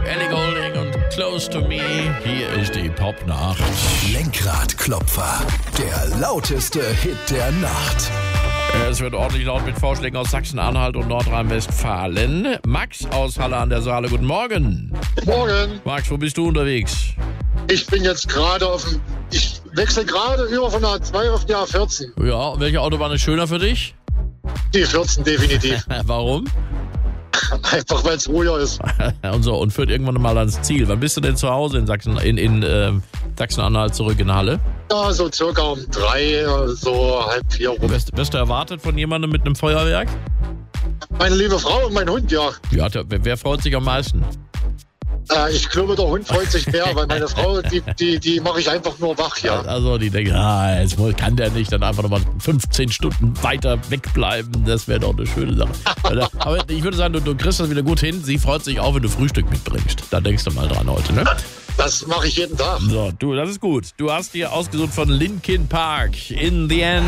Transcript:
Ellie Goulding und Close to Me. Hier ist die Popnacht. Lenkradklopfer, der lauteste Hit der Nacht. Es wird ordentlich laut mit Vorschlägen aus Sachsen-Anhalt und Nordrhein-Westfalen. Max aus Halle an der Saale, guten Morgen. Morgen. Max, wo bist du unterwegs? Ich bin jetzt gerade ich wechsle gerade über von der A2 auf die A14. Ja, welche Autobahn ist schöner für dich? Die 14 definitiv. Warum? Einfach weil es ruhiger ist. Und führt irgendwann mal ans Ziel. Wann bist du denn zu Hause in Sachsen-Anhalt zurück in Halle? Ja, so circa um 3, so halb 4 rum. Wirst du erwartet von jemandem mit einem Feuerwerk? Meine liebe Frau und mein Hund, ja. Ja, wer freut sich am meisten? Ich glaube, der Hund freut sich mehr, weil meine Frau, die mache ich einfach nur wach, ja. Also die denken, jetzt kann der nicht dann einfach nochmal 15 Stunden weiter wegbleiben. Das wäre doch eine schöne Sache. Aber ich würde sagen, du kriegst das wieder gut hin. Sie freut sich auch, wenn du Frühstück mitbringst. Da denkst du mal dran heute, ne? Das mache ich jeden Tag. So, das ist gut. Du hast dir ausgesucht von Linkin Park. In the End.